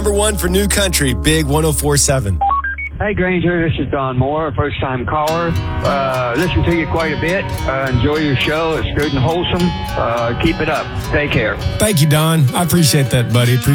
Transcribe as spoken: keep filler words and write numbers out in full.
Number one for New Country, Big one oh four point seven. Hey, Granger, this is Don Moore, first-time caller. Uh, listen to you quite a bit. Uh, enjoy your show. It's good and wholesome. Uh, keep it up. Take care. Thank you, Don. I appreciate that, buddy.